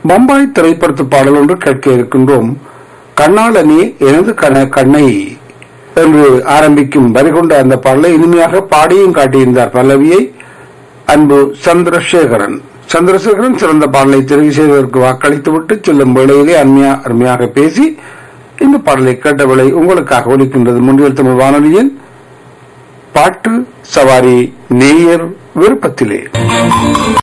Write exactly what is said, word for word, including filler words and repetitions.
பம்பாய் திரைப்படத்து பாடல் ஒன்று கேட்க இருக்கின்றோம். கண்ணாளனே எனது கண கண்ணை என்று ஆரம்பிக்கும் வரி கொண்ட அந்த பாடலை இனிமையாக பாடியும் காட்டியிருந்தார் பல்லவியை அன்பு சந்திரசேகரன். சந்திரசேகரன் சிறந்த பாடலை தெரிவு செய்வதற்கு வாக்களித்துவிட்டு செல்லும் வேளையிலே அருமையா அருமையாக பேசி இந்த பாடலை கேட்ட வேளை உங்களுக்காக ஒலிக்கின்றது. முன்னில் தமிழ் வானொலியின் பாட்டு சவாரி நேயர் விருப்பத்திலே.